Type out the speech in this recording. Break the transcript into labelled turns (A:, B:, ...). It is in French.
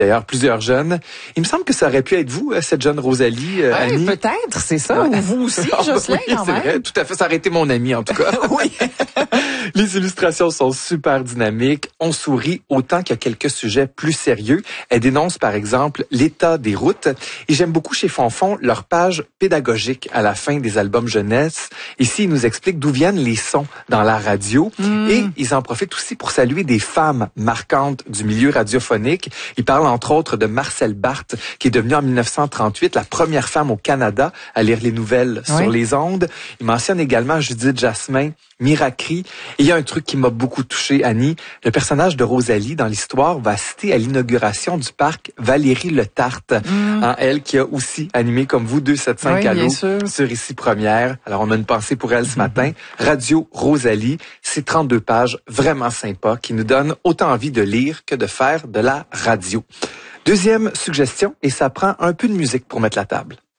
A: D'ailleurs, plusieurs jeunes. Il me semble que ça aurait pu être vous, cette jeune Rosalie, Annie.
B: Peut-être, c'est ça. Ou vous aussi, Jocelyn,
A: oui,
B: quand
A: c'est
B: même.
A: vrai, tout à fait. Ça aurait été mon ami, en tout cas.
B: Oui.
A: Les illustrations sont super dynamiques. On sourit autant qu'il y a quelques sujets plus sérieux. Elle dénonce, par exemple, l'état des routes. Et j'aime beaucoup chez Fonfon leur page pédagogique à la fin des albums jeunesse. Ici, ils nous expliquent d'où viennent les sons dans la radio. Et ils en profitent aussi pour saluer des femmes marquantes du milieu radiophonique. Ils parlent entre autres de Marcel Barthes, qui est devenue en 1938 la première femme au Canada à lire les nouvelles sur les ondes. Ils mentionnent également Judith Jasmin, Miracri. Et il y a un truc qui m'a beaucoup touché, Annie. Le personnage de Rosalie dans l'histoire va citer à l'inauguration du parc Valérie Le Tarte. Elle qui a aussi animé comme vous 275 Allo sur Ici Première. Alors on a une pensée pour elle ce matin. Radio Rosalie, c'est 32 pages vraiment sympas qui nous donnent autant envie de lire que de faire de la radio. Deuxième suggestion, et ça prend un peu de musique pour mettre la table.